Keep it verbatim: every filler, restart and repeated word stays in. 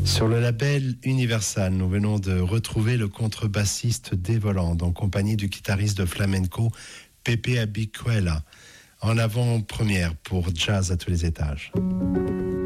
Sur le label Universal, nous venons de retrouver le contrebassiste Devoland en compagnie du guitariste de flamenco Pepe Abicuela en avant-première pour Jazz à tous les étages.